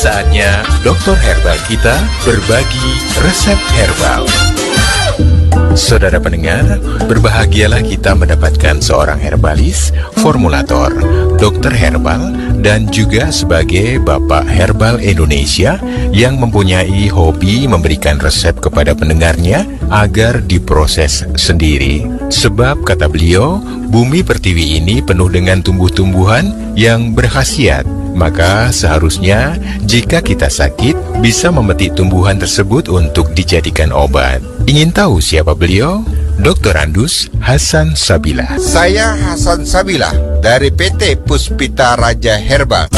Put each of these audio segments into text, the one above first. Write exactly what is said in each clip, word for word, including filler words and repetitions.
Saatnya Dokter Herbal kita berbagi resep herbal. Saudara pendengar, berbahagialah kita mendapatkan seorang herbalis, formulator, dokter herbal, dan juga sebagai Bapak Herbal Indonesia yang mempunyai hobi memberikan resep kepada pendengarnya agar diproses sendiri. Sebab kata beliau, bumi pertiwi ini penuh dengan tumbuh-tumbuhan yang berkhasiat. Maka seharusnya jika kita sakit bisa memetik tumbuhan tersebut untuk dijadikan obat. Ingin tahu siapa beliau? dokter Andus Hasan Sabila. Saya Hasan Sabila dari P T Puspita Raja Herbal.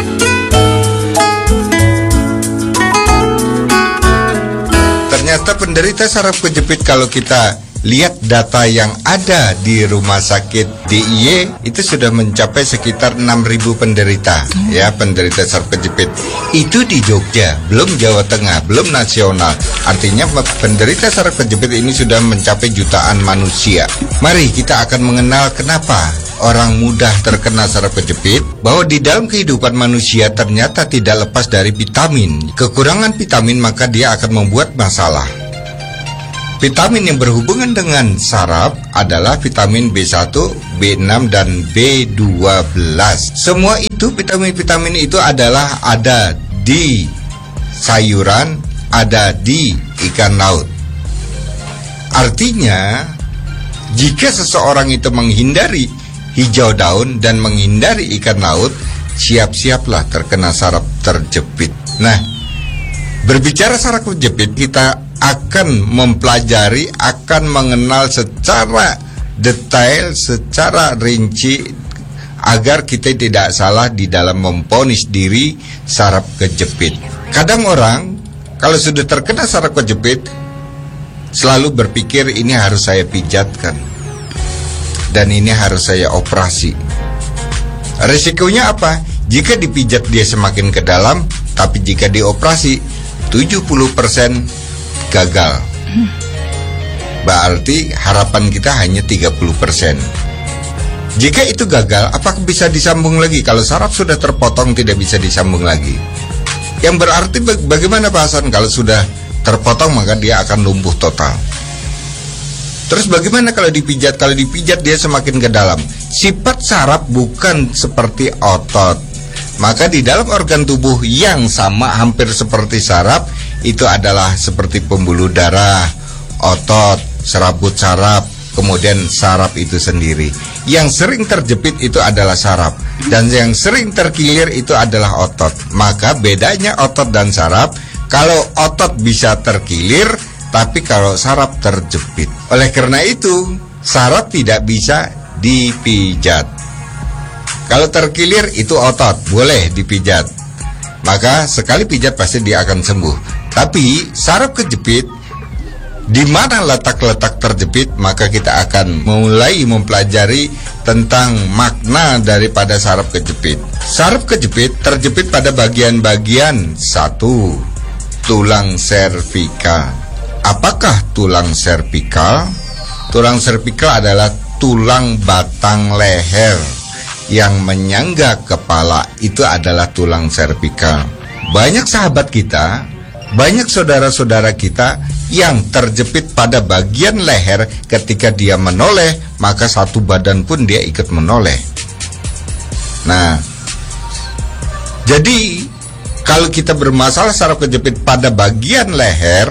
Ternyata penderita saraf kejepit, kalau kita lihat data yang ada di rumah sakit D I Y, itu sudah mencapai sekitar enam ribu penderita, hmm. ya penderita saraf kejepit. Itu di Jogja, belum Jawa Tengah, belum nasional. Artinya penderita saraf kejepit ini sudah mencapai jutaan manusia. Mari kita akan mengenal kenapa orang mudah terkena saraf kejepit, bahwa di dalam kehidupan manusia ternyata tidak lepas dari vitamin. Kekurangan vitamin maka dia akan membuat masalah. Vitamin yang berhubungan dengan saraf adalah vitamin B satu, B enam, dan B dua belas. Semua itu, vitamin-vitamin itu adalah ada di sayuran, ada di ikan laut. Artinya, jika seseorang itu menghindari hijau daun dan menghindari ikan laut, siap-siaplah terkena saraf terjepit. Nah, berbicara saraf terjepit, kita akan mempelajari, akan mengenal secara detail, secara rinci, agar kita tidak salah di dalam memvonis diri saraf kejepit. Kadang orang kalau sudah terkena saraf kejepit selalu berpikir ini harus saya pijatkan dan ini harus saya operasi. Risikonya apa? Jika dipijat dia semakin ke dalam, tapi jika dioperasi tujuh puluh persen gagal. Berarti harapan kita hanya tiga puluh persen. Jika itu gagal, apakah bisa disambung lagi? Kalau saraf sudah terpotong tidak bisa disambung lagi. Yang berarti bagaimana Pak Hasan? Kalau sudah terpotong maka dia akan lumpuh total. Terus bagaimana kalau dipijat? Kalau dipijat dia semakin ke dalam. Sifat saraf bukan seperti otot. Maka di dalam organ tubuh yang sama hampir seperti saraf, itu adalah seperti pembuluh darah, otot, serabut saraf, kemudian saraf itu sendiri. Yang sering terjepit itu adalah saraf, dan yang sering terkilir itu adalah otot. Maka bedanya otot dan saraf, kalau otot bisa terkilir, tapi kalau saraf terjepit. Oleh karena itu, saraf tidak bisa dipijat. Kalau terkilir itu otot, boleh dipijat. Maka sekali pijat pasti dia akan sembuh. Tapi saraf kejepit, di mana letak-letak terjepit, maka kita akan mulai mempelajari tentang makna daripada saraf kejepit. Saraf kejepit terjepit pada bagian-bagian satu, tulang servikal. Apakah tulang servikal? Tulang servikal adalah tulang batang leher yang menyangga kepala, itu adalah tulang servikal. Banyak sahabat kita, banyak saudara-saudara kita yang terjepit pada bagian leher. Ketika dia menoleh, maka satu badan pun dia ikut menoleh. Nah, jadi kalau kita bermasalah saraf kejepit pada bagian leher,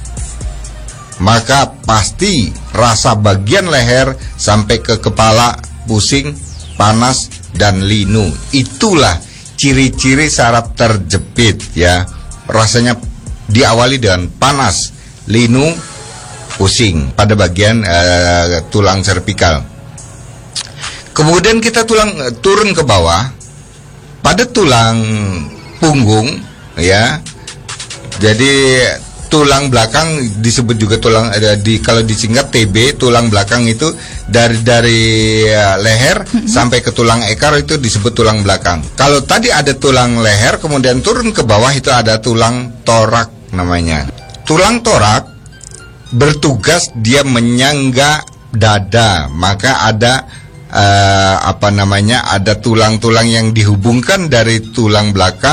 maka pasti rasa bagian leher sampai ke kepala pusing, panas, dan linu. Itulah ciri-ciri saraf terjepit, ya. Rasanya diawali dengan panas, linu, pusing pada bagian uh, tulang servikal. Kemudian kita tulang uh, turun ke bawah pada tulang punggung, ya. Jadi tulang belakang disebut juga tulang, ada di kalau disingkat T B, tulang belakang itu dari dari uh, leher mm-hmm. sampai ke tulang ekor itu disebut tulang belakang. Kalau tadi ada tulang leher kemudian turun ke bawah itu ada tulang torak namanya. Tulang torak bertugas dia menyangga dada, maka ada uh, apa namanya ada tulang-tulang yang dihubungkan dari tulang belakang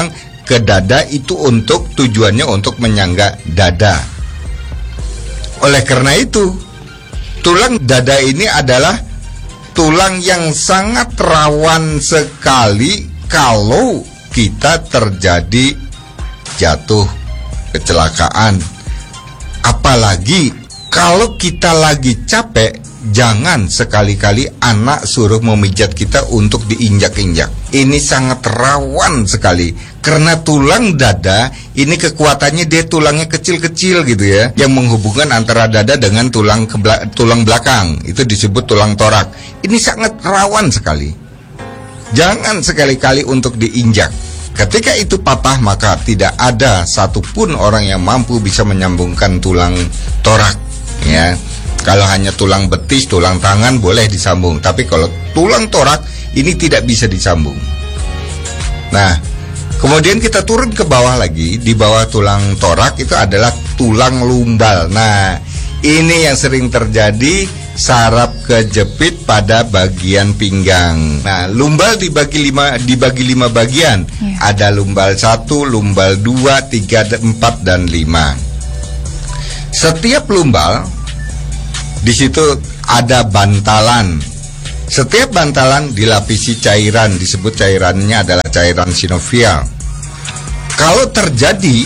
ke dada itu untuk tujuannya untuk menyangga dada. Oleh karena itu, tulang dada ini adalah tulang yang sangat rawan sekali kalau kita terjadi jatuh, kecelakaan. Apalagi kalau kita lagi capek, jangan sekali-kali anak suruh memijat kita untuk diinjak-injak. Ini sangat rawan sekali, karena tulang dada ini kekuatannya dia tulangnya kecil-kecil gitu ya, yang menghubungkan antara dada dengan tulang kebla- tulang belakang, itu disebut tulang torak. Ini sangat rawan sekali. Jangan sekali-kali untuk diinjak. Ketika itu patah, maka tidak ada satupun orang yang mampu bisa menyambungkan tulang torak, ya. Kalau hanya tulang betis, tulang tangan boleh disambung, tapi kalau tulang torak ini tidak bisa disambung. Nah, kemudian kita turun ke bawah lagi, di bawah tulang torak itu adalah tulang lumbal. Nah, ini yang sering terjadi, saraf kejepit pada bagian pinggang. Nah, lumbal dibagi lima, dibagi lima bagian. Ya. Ada lumbal satu, lumbal dua, tiga, empat, dan lima. Setiap lumbal di situ ada bantalan. Setiap bantalan dilapisi cairan, disebut cairannya adalah cairan sinovial. Kalau terjadi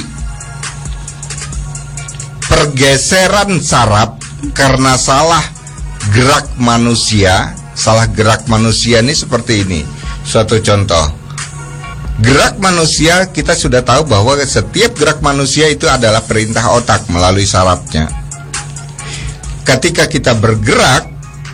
pergeseran saraf karena salah gerak manusia, salah gerak manusia ini seperti ini. Suatu contoh, gerak manusia kita sudah tahu bahwa setiap gerak manusia itu adalah perintah otak melalui sarafnya. Ketika kita bergerak,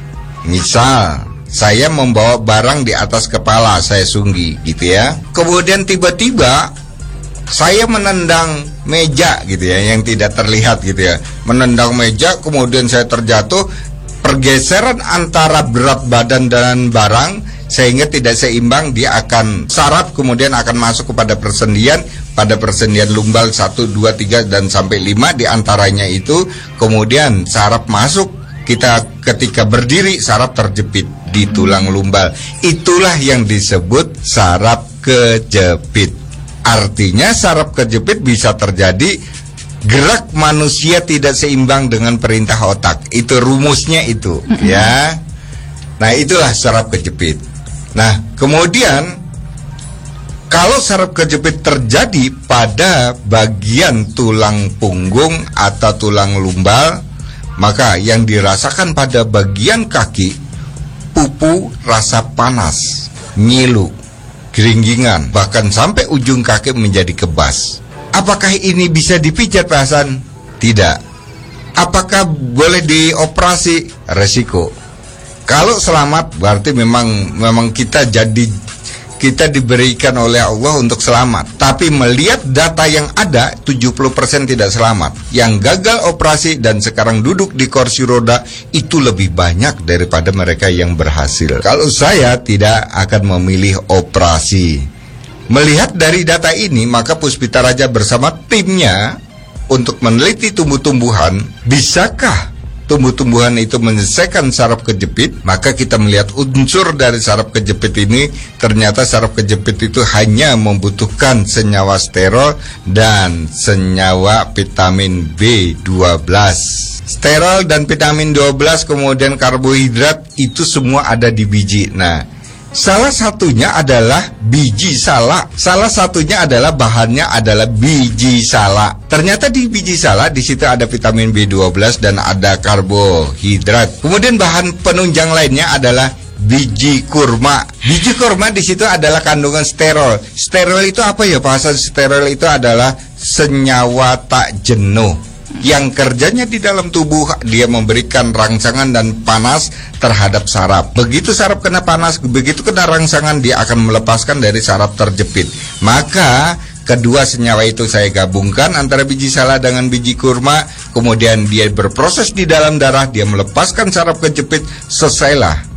misal saya membawa barang di atas kepala, saya sunggi gitu ya. Kemudian tiba-tiba saya menendang meja gitu ya, yang tidak terlihat gitu ya. Menendang meja, kemudian saya terjatuh. Pergeseran antara berat badan dan barang sehingga tidak seimbang, dia akan saraf kemudian akan masuk kepada persendian, pada persendian lumbal satu, dua, tiga, dan sampai lima diantaranya itu. Kemudian saraf masuk, kita ketika berdiri saraf terjepit di tulang lumbal. Itulah yang disebut saraf kejepit. Artinya saraf kejepit bisa terjadi gerak manusia tidak seimbang dengan perintah otak. Itu rumusnya itu, ya. Nah, itulah saraf kejepit. Nah, kemudian kalau saraf kejepit terjadi pada bagian tulang punggung atau tulang lumbal, maka yang dirasakan pada bagian kaki, pupu rasa panas, ngilu, geringgingan, bahkan sampai ujung kaki menjadi kebas. Apakah ini bisa dipijat, Pak Hasan? Tidak. Apakah boleh dioperasi? Resiko. Kalau selamat berarti memang memang kita jadi kita diberikan oleh Allah untuk selamat. Tapi melihat data yang ada, tujuh puluh persen tidak selamat. Yang gagal operasi dan sekarang duduk di kursi roda itu lebih banyak daripada mereka yang berhasil. Kalau saya tidak akan memilih operasi. Melihat dari data ini, maka Puspita Raja bersama timnya untuk meneliti tumbuh-tumbuhan, bisakah tumbuh-tumbuhan itu menyelesaikan saraf kejepit? Maka kita melihat unsur dari saraf kejepit ini, ternyata saraf kejepit itu hanya membutuhkan senyawa sterol dan senyawa vitamin B dua belas. Sterol dan vitamin dua belas, kemudian karbohidrat, itu semua ada di biji. Nah, salah satunya adalah biji salak. Salah satunya adalah bahannya adalah biji salak. Ternyata di biji salak di situ ada vitamin B dua belas dan ada karbohidrat. Kemudian bahan penunjang lainnya adalah biji kurma. Biji kurma di situ adalah kandungan sterol. Sterol itu apa ya, Pak Hasan? Sterol itu adalah senyawa tak jenuh, yang kerjanya di dalam tubuh, dia memberikan rangsangan dan panas terhadap saraf. Begitu saraf kena panas, begitu kena rangsangan, dia akan melepaskan dari saraf terjepit. Maka kedua senyawa itu saya gabungkan antara biji salak dengan biji kurma, kemudian dia berproses di dalam darah, dia melepaskan saraf kejepit, selesailah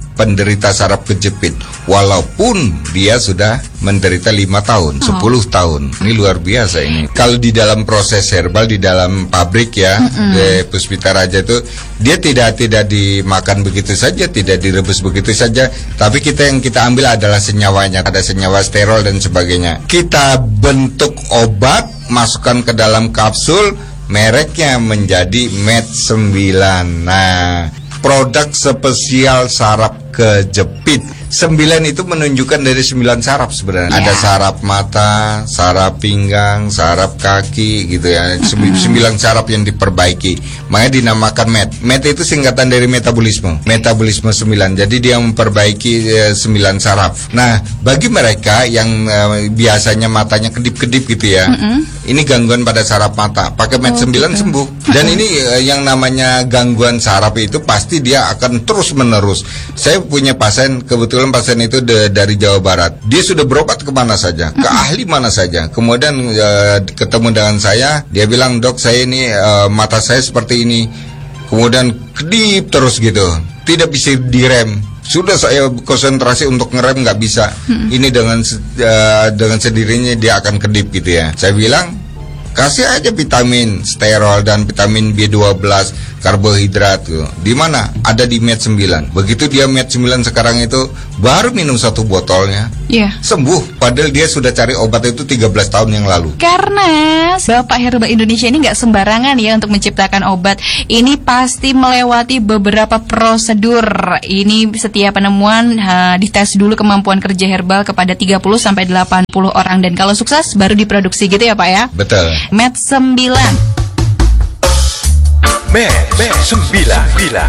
penderita saraf kejepit, walaupun dia sudah menderita lima tahun, sepuluh tahun. Ini luar biasa ini. Kalau di dalam proses herbal di dalam pabrik ya, mm-hmm. di Puspita Raja itu dia tidak tidak dimakan begitu saja, tidak direbus begitu saja, tapi kita yang kita ambil adalah senyawanya, ada senyawa sterol dan sebagainya. Kita bentuk obat, masukkan ke dalam kapsul, mereknya menjadi Med sembilan. Nah, produk spesial saraf kejepit. Sembilan itu menunjukkan dari sembilan saraf sebenarnya. Yeah. Ada saraf mata, saraf pinggang, saraf kaki gitu ya. Sembilan, mm-hmm. sembilan saraf yang diperbaiki. Makanya dinamakan Med. Med itu singkatan dari metabolisme. Metabolisme sembilan. Jadi dia memperbaiki eh, sembilan saraf. Nah, bagi mereka yang eh, biasanya matanya kedip-kedip gitu ya. Mm-hmm. Ini gangguan pada saraf mata. Pakai Med oh, sembilan gitu. Sembuh. Dan ini eh, yang namanya gangguan saraf itu pasti dia akan terus menerus. Saya punya pasien, kebetulan pasien itu de, dari Jawa Barat. Dia sudah berobat kemana saja, ke ahli mana saja. Kemudian uh, ketemu dengan saya, dia bilang, dok saya ini uh, mata saya seperti ini. Kemudian kedip terus gitu, tidak bisa direm. Sudah saya konsentrasi untuk ngerem nggak bisa. Hmm. Ini dengan uh, dengan sendirinya dia akan kedip gitu ya. Saya bilang, kasih aja vitamin sterol dan vitamin B dua belas, karbohidrat tuh. Di mana? Ada di Med sembilan. Begitu dia Med sembilan sekarang itu baru minum satu botolnya. Iya. Yeah. Sembuh. Padahal dia sudah cari obat itu tiga belas tahun yang lalu. Karena Bapak Herbal Indonesia ini nggak sembarangan ya untuk menciptakan obat. Ini pasti melewati beberapa prosedur. Ini setiap penemuan ha, dites dulu kemampuan kerja herbal kepada tiga puluh sampai delapan puluh orang, dan kalau sukses baru diproduksi gitu ya Pak ya. Betul. Med sembilan. Med sembilan.